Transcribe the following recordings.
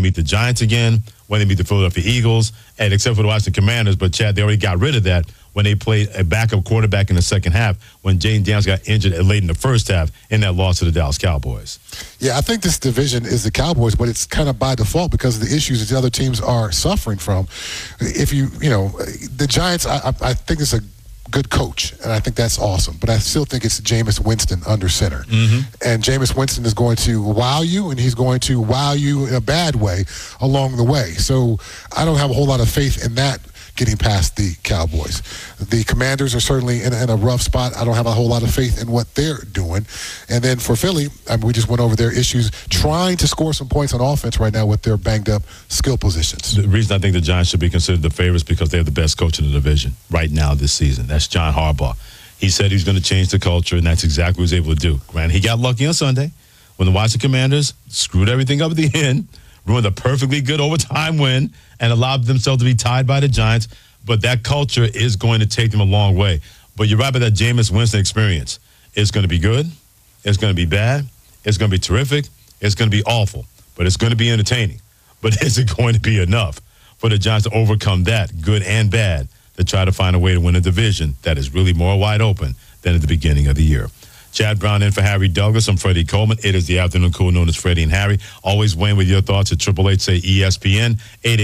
meet the Giants again, when they meet the Philadelphia Eagles, and except for the Washington Commanders. But, Chad, they already got rid of that when they played a backup quarterback in the second half when Jane Downs got injured late in the first half in that loss to the Dallas Cowboys. Yeah, I think this division is the Cowboys, but it's kind of by default because of the issues that the other teams are suffering from. If the Giants, I think it's a good coach, and I think that's awesome. But I still think it's Jameis Winston under center. Mm-hmm. And Jameis Winston is going to wow you, and he's going to wow you in a bad way along the way. So I don't have a whole lot of faith in that getting past the Cowboys. The Commanders are certainly in a rough spot. I don't have a whole lot of faith in what they're doing. And then for Philly, we just went over their issues trying to score some points on offense right now with their banged-up skill positions. The reason I think the Giants should be considered the favorites because they have the best coach in the division right now this season. That's John Harbaugh. He said he was going to change the culture, and that's exactly what he was able to do. Granted, he got lucky on Sunday when the Washington Commanders screwed everything up at the end, ruined a perfectly good overtime win, and allowed themselves to be tied by the Giants. But that culture is going to take them a long way. But you're right about that Jameis Winston experience. It's going to be good. It's going to be bad. It's going to be terrific. It's going to be awful. But it's going to be entertaining. But is it going to be enough for the Giants to overcome that, good and bad, to try to find a way to win a division that is really more wide open than at the beginning of the year? Chad Brown in for Harry Douglas. I'm Freddie Coleman. It is the afternoon cool known as Freddie and Harry. Always weighing with your thoughts at 888-SAY-ESPN,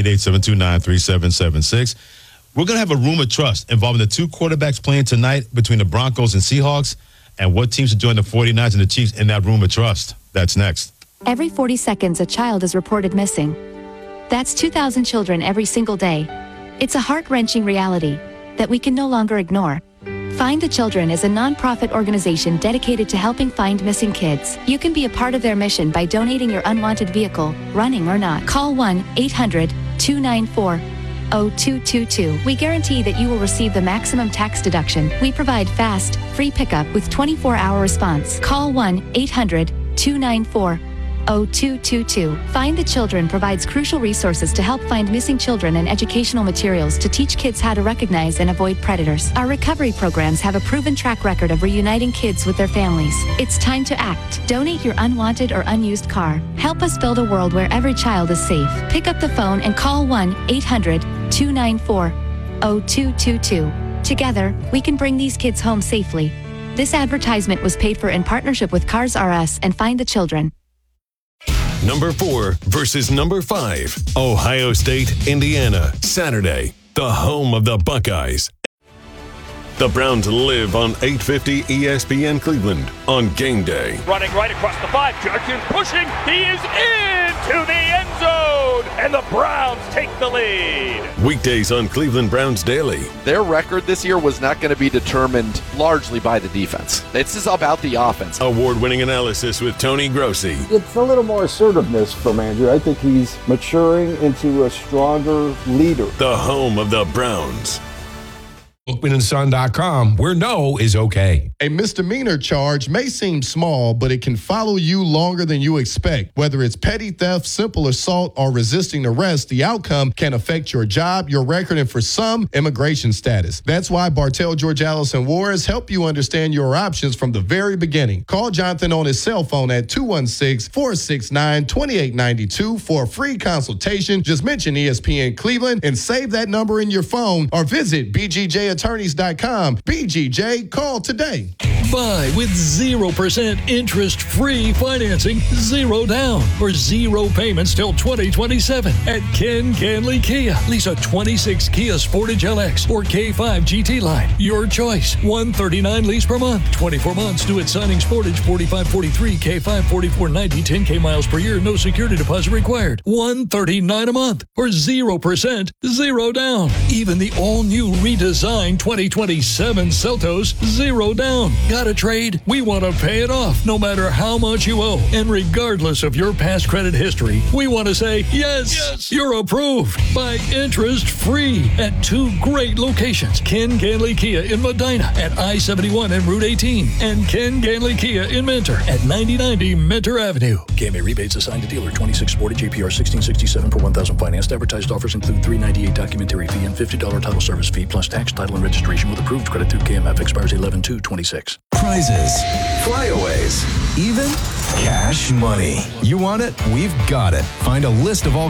888-729-3776. We're going to have a room of trust involving the two quarterbacks playing tonight between the Broncos and Seahawks and what teams are joining the 49ers and the Chiefs in that room of trust. That's next. Every 40 seconds, a child is reported missing. That's 2,000 children every single day. It's a heart-wrenching reality that we can no longer ignore. Find the Children is a non-profit organization dedicated to helping find missing kids. You can be a part of their mission by donating your unwanted vehicle, running or not. Call 1-800-294-0222. We guarantee that you will receive the maximum tax deduction. We provide fast, free pickup with 24-hour response. Call 1-800-294-0222. Find the Children provides crucial resources to help find missing children and educational materials to teach kids how to recognize and avoid predators. Our recovery programs have a proven track record of reuniting kids with their families. It's time to act. Donate your unwanted or unused car. Help us build a world where every child is safe. Pick up the phone and call 1-800-294-0222. Together, we can bring these kids home safely. This advertisement was paid for in partnership with Cars R Us and Find the Children. Number 4 versus number 5. Ohio State, Indiana. Saturday, the home of the Buckeyes. The Browns live on 850 ESPN Cleveland on game day. Running right across the 5. Judkins pushing. He is into the end zone. And the Browns take the lead. Weekdays on Cleveland Browns Daily. Their record this year was not going to be determined largely by the defense. This is about the offense. Award-winning analysis with Tony Grossi. It's a little more assertiveness from Andrew. I think he's maturing into a stronger leader. The home of the Browns. BookmanandSon.com, where no is okay. A misdemeanor charge may seem small, but it can follow you longer than you expect. Whether it's petty theft, simple assault, or resisting arrest, the outcome can affect your job, your record, and for some, immigration status. That's why Bartell, George Allison Juarez help you understand your options from the very beginning. Call Jonathan on his cell phone at 216-469-2892 for a free consultation. Just mention ESPN Cleveland and save that number in your phone or visit BGJattorneys.com. BGJ, call today. Buy with 0% interest-free financing, 0 down, or 0 payments till 2027 at Ken Canley Kia. Lease a 26 Kia Sportage LX or K5 GT line. Your choice. $139 lease per month. 24 months due at signing. Sportage $45.43, K5 $44.90, 10K miles per year. No security deposit required. $139 a month or 0%, 0 down. Even the all-new redesigned 2027 Seltos, 0 down. Got a trade? We want to pay it off no matter how much you owe. And regardless of your past credit history, we want to say, yes, you're approved by interest free at 2 great locations. Ken Canley Kia in Medina at I-71 and Route 18. And Ken Canley Kia in Mentor at 9090 Mentor Avenue. KMA rebates assigned to dealer 26 Sportage APR 1667 per 1,000 financed. Advertised offers include $398 documentary fee and $50 title service fee plus tax, title, and registration with approved credit through KMF. Expires 11/2/26. Prizes, flyaways, even cash money. You want it? We've got it. Find a list of all